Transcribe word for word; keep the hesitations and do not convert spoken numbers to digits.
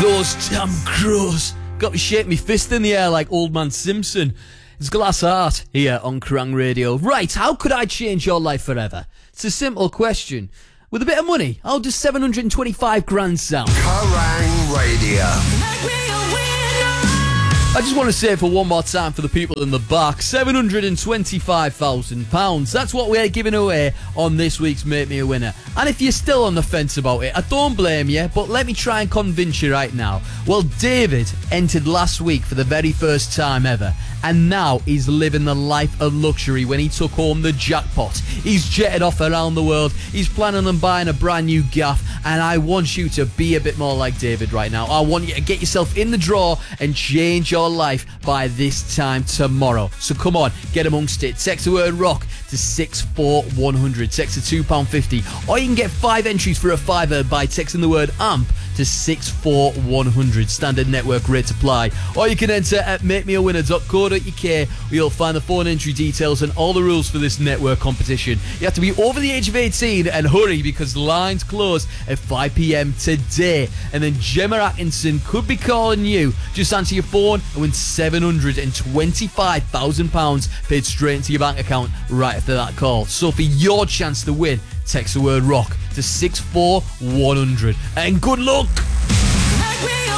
Those damn crows got me shake me fist in the air like old man Simpson. It's Glass Heart here on Kerrang Radio. Right, how could I change your life forever? It's a simple question. With a bit of money, how does seven hundred twenty-five grand sound? Kerrang Radio. I just want to say for one more time for the people in the back, seven hundred twenty-five thousand pounds. That's what we're giving away on this week's Make Me a Winner. And if you're still on the fence about it, I don't blame you, but let me try and convince you right now. Well, David entered last week for the very first time ever, and now he's living the life of luxury when he took home the jackpot. He's jetted off around the world, he's planning on buying a brand new gaff, and I want you to be a bit more like David right now. I want you to get yourself in the draw and change your life by this time tomorrow. So come on, get amongst it. Text the word ROCK to six four one hundred. Text to two pounds fifty. Or you can get five entries for a fiver by texting the word AMP to six four one hundred. Standard network rates apply. Or you can enter at make me a winner dot co dot uk where you'll find the phone entry details and all the rules for this network competition. You have to be over the age of eighteen and hurry because lines close at five p.m. today. And then Gemma Atkinson could be calling you. Just answer your phone and win seven hundred twenty-five thousand pounds paid straight into your bank account right after that call. So for your chance to win, text the word ROCK to six four one hundred. And good luck!